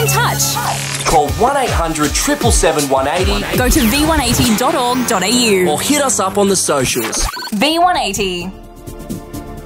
in touch. Call 1800 777 180 Go to v180.org.au or hit us up on the socials. V180.